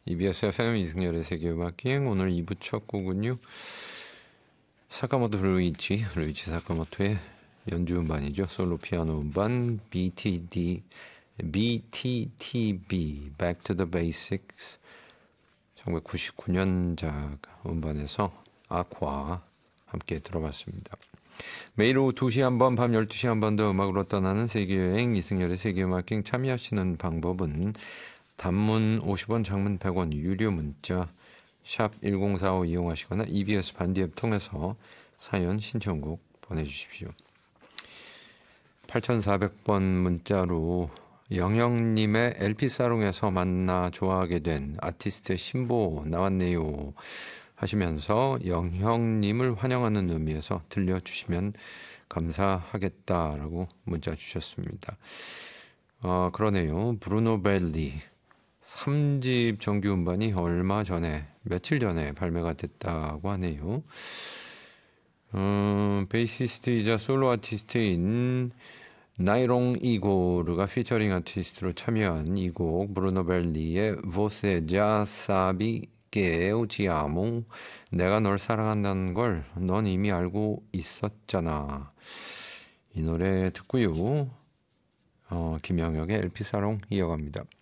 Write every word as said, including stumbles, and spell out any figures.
이비에스 에프엠 이승열의 세계음악기행 오늘 이 부 첫 곡은요. 사카모토 루이치, 루이치 사카모토의 연주 음반이죠. 솔로 피아노 음반 비티디, 비티티비, Back to the Basics 천구백구십구 년작 음반에서 아쿠아 함께 들어봤습니다. 매일 오후 두 시 한 번, 밤 열두 시 한 번 더 음악으로 떠나는 세계여행 이승열의 세계음악기행 참여하시는 방법은 단문 오십 원, 장문 백 원, 유료 문자 샵 일공사오 이용하시거나 이비에스 반디앱 통해서 사연 신청곡 보내주십시오. 팔천사백 번 문자로 영영님의 엘피사롱에서 만나 좋아하게 된 아티스트의 신보 나왔네요 하시면서 영형님을 환영하는 의미에서 들려주시면 감사하겠다라고 문자 주셨습니다. 아, 그러네요. 브루노 벨리 삼 집 정규 음반이 얼마 전에 며칠 전에 발매가 됐다고 하네요. 음, 베이시스트이자 솔로 아티스트인 나이롱 이고르가 피처링 아티스트로 참여한 이 곡 브루노 벨리의 Você já sabe que eu te amo 내가 널 사랑한다는 걸 넌 이미 알고 있었잖아. 이 노래 듣고요. 어, 김영혁의 엘피사롱 이어갑니다.